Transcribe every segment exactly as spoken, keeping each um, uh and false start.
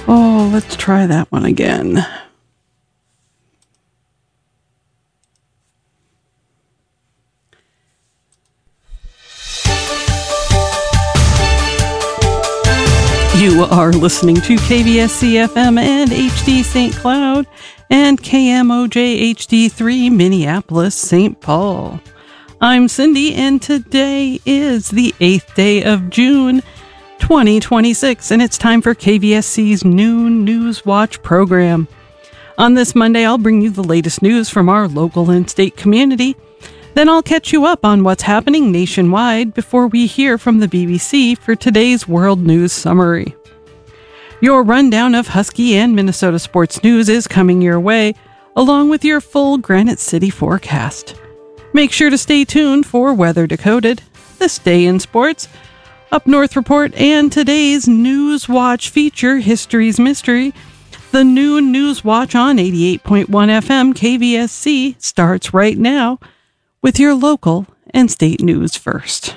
Oh, let's try that one again. You are listening to K V S C F M and H D Saint Cloud and K M O J H D three Minneapolis, Saint Paul. I'm Cindy, and today is the eighth day of June, twenty twenty-six, and it's time for K V S C's Noon News Watch program. On this Monday, I'll bring you the latest news from our local and state community. Then I'll catch you up on what's happening nationwide before we hear from the B B C for today's World News Summary. Your rundown of Husky and Minnesota sports news is coming your way, along with your full Granite City forecast. Make sure to stay tuned for Weather Decoded, This Day in Sports, Up North Report, and today's News Watch feature, History's Mystery. The Noon News Watch on eighty-eight point one F M K V S C starts right now, with your local and state news first.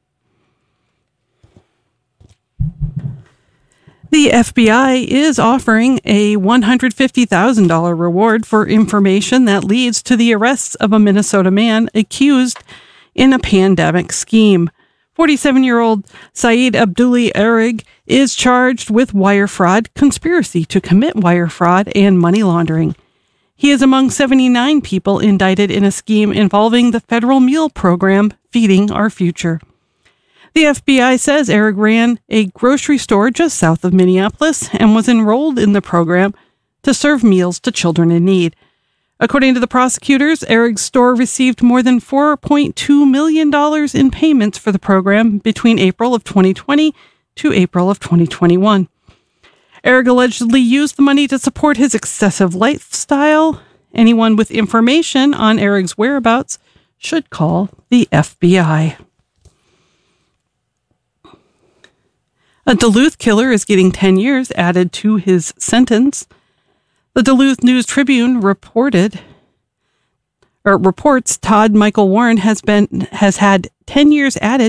The F B I is offering a one hundred fifty thousand dollars reward for information that leads to the arrests of a Minnesota man accused in a pandemic scheme. forty-seven-year-old Saeed Abdulli Erig is charged with wire fraud, conspiracy to commit wire fraud, and money laundering. He is among seventy-nine people indicted in a scheme involving the federal meal program Feeding Our Future. The F B I says Erig ran a grocery store just south of Minneapolis and was enrolled in the program to serve meals to children in need. According to the prosecutors, Erig's store received more than four point two million dollars in payments for the program between April of twenty twenty to April of twenty twenty-one. Erig allegedly used the money to support his excessive lifestyle. Anyone with information on Erig's whereabouts should call the F B I. A Duluth killer is getting ten years added to his sentence. The Duluth News Tribune reported or reports Todd Michael Warren has been has had ten years added